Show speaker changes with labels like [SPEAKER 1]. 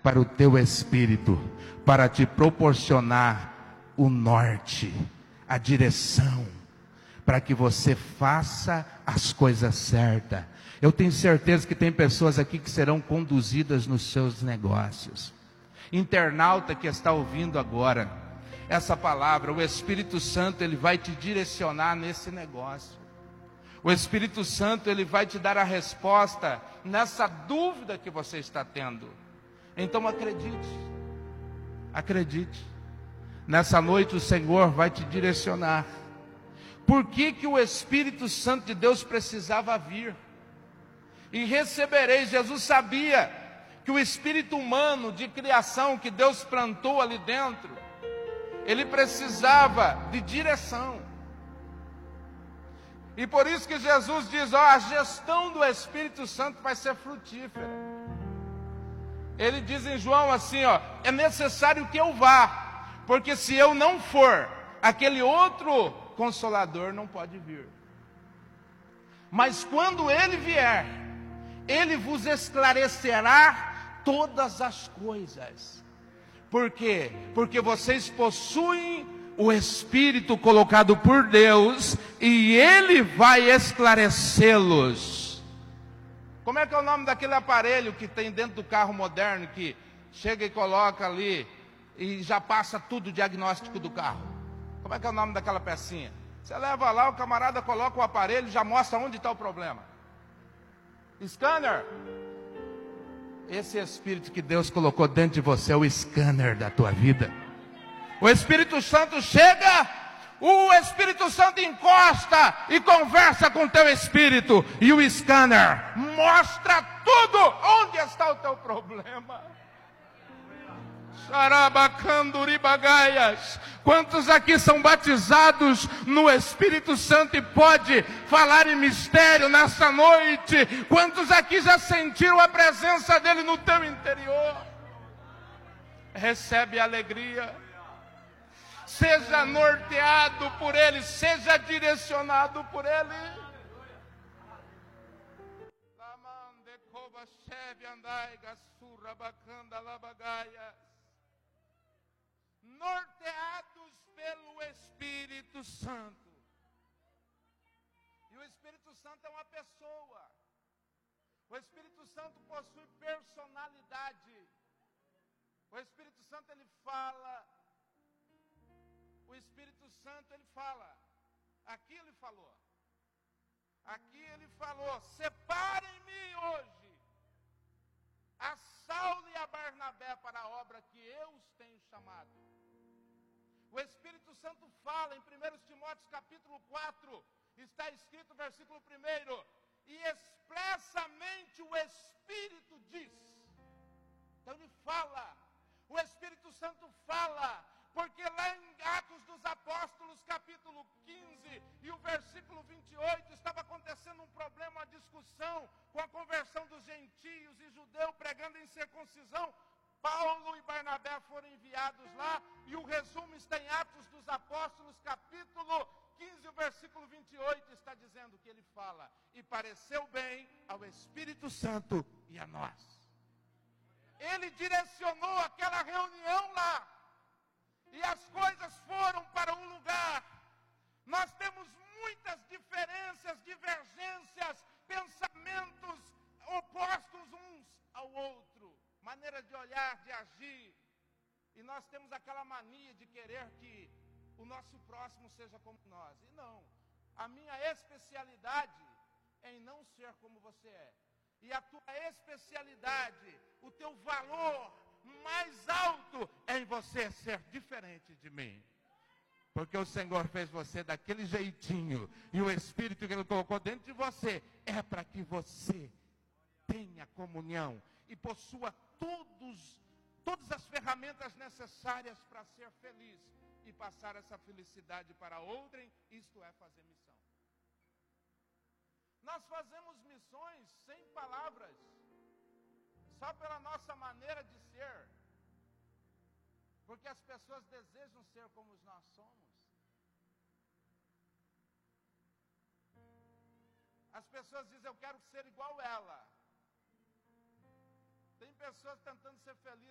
[SPEAKER 1] para o teu espírito, para te proporcionar o norte, a direção, para que você faça as coisas certas. Eu tenho certeza que tem pessoas aqui que serão conduzidas nos seus negócios. Internauta que está ouvindo agora essa palavra, o Espírito Santo, ele vai te direcionar nesse negócio. O Espírito Santo, ele vai te dar a resposta nessa dúvida que você está tendo. Então acredite, acredite. Nessa noite o Senhor vai te direcionar. Por que o Espírito Santo de Deus precisava vir? E recebereis, Jesus sabia que o espírito humano de criação que Deus plantou ali dentro, ele precisava de direção. E por isso que Jesus diz, a gestão do Espírito Santo vai ser frutífera. Ele diz em João assim, é necessário que eu vá, porque se eu não for, aquele outro Consolador não pode vir. Mas quando ele vier, ele vos esclarecerá todas as coisas. Por quê? Porque vocês possuem o Espírito colocado por Deus e ele vai esclarecê-los. Como é que é o nome daquele aparelho que tem dentro do carro moderno, que chega e coloca ali e já passa tudo o diagnóstico do carro? Como é que é o nome daquela pecinha? Você leva lá, o camarada coloca o aparelho e já mostra onde está o problema. Scanner. Esse Espírito que Deus colocou dentro de você é o scanner da tua vida. O Espírito Santo chega, o Espírito Santo encosta e conversa com o teu espírito. E o scanner mostra tudo onde está o teu problema. Quantos aqui são batizados no Espírito Santo e pode falar em mistério nessa noite? Quantos aqui já sentiram a presença dele no teu interior? Recebe alegria. Seja norteado por ele, seja direcionado por ele. Norteados pelo Espírito Santo. E o Espírito Santo é uma pessoa. O Espírito Santo possui personalidade. O Espírito Santo ele fala. O Espírito Santo ele fala. Aqui ele falou. Aqui ele falou: separem-me hoje a Saulo e a Barnabé para a obra que eu os tenho chamado. O Espírito Santo fala em 1 Timóteo capítulo 4, está escrito versículo 1, e expressamente o Espírito diz. Então ele fala, o Espírito Santo fala, porque lá em Atos dos Apóstolos capítulo 15 e o versículo 28, estava acontecendo um problema, uma discussão com a conversão dos gentios e judeus pregando em circuncisão. Paulo e Barnabé foram enviados lá, e o resumo está em Atos dos Apóstolos, capítulo 15, o versículo 28, está dizendo que ele fala, e pareceu bem ao Espírito Santo e a nós. Ele direcionou aquela reunião lá, e as coisas foram para um lugar. Nós temos muitas diferenças, divergências, pensamentos opostos uns ao outro. Maneira de olhar, de agir. E nós temos aquela mania de querer que o nosso próximo seja como nós. E não. A minha especialidade é em não ser como você é. E a tua especialidade, o teu valor mais alto é em você ser diferente de mim. Porque o Senhor fez você daquele jeitinho. E o Espírito que Ele colocou dentro de você é para que você tenha comunhão e possua todas as ferramentas necessárias para ser feliz e passar essa felicidade para outrem, isto é fazer missão. Nós fazemos missões sem palavras, só pela nossa maneira de ser, porque as pessoas desejam ser como nós somos. As pessoas dizem, eu quero ser igual ela. Tem pessoas tentando ser felizes